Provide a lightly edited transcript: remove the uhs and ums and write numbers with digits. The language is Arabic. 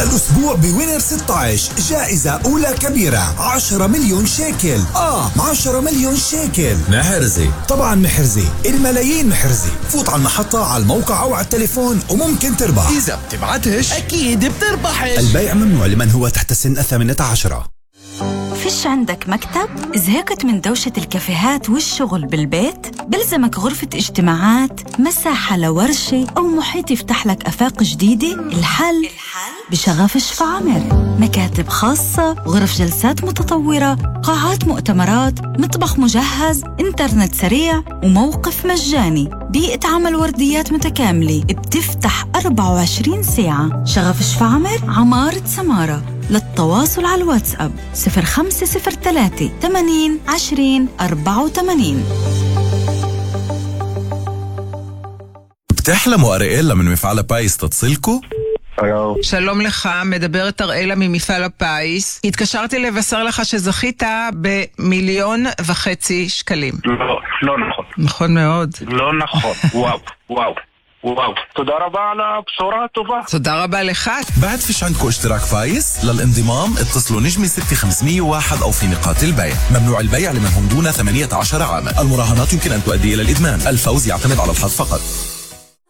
هالأسبوع بوينر 16 جائزة أولى كبيرة 10 مليون شيكل. 10 مليون شيكل محرزة. طبعا محرزة، الملايين محرزة. فوت على المحطة، على الموقع أو على التليفون وممكن تربح. إذا بتبعتش أكيد بتربحش. البيع ممنوع لمن هو تحت سن 18. فيش عندك مكتب؟ زهقت من دوشة الكافيهات والشغل بالبيت؟ بلزمك غرفة اجتماعات، مساحة لورشة أو محيط يفتح لك آفاق جديدة؟ الحل بشغف شفا عمر. مكاتب خاصة، غرف جلسات متطورة، قاعات مؤتمرات، مطبخ مجهز، انترنت سريع وموقف مجاني. بيئة عمل ورديات متكاملة بتفتح 24 ساعة. شغف شفا عمر، عمارة سمارة. للتواصل على الواتساب 0503 80 20 84. بتحلموا أريئيلا من مفعل بايس תتصלקו? שלום לך, מדברת אראלה ממפעל הפיס. התקשרתי לבשר לך שזכית ב1.5 מיליון שקלים. לא נכון. נכון מאוד. לא נכון. וואו. תודה רבה על הבשורה הטובה. תודה ربا לך. بعد فيش عندكم اشتراك فايس؟ للانضمام اتصلوا نجمي 6501 أو في نقاط البيع. ممنوع البيع لمن هم دون 18 عاما. المراهنات يمكن أن تؤدي إلى الإدمان. الفوز يعتمد على الحظ فقط.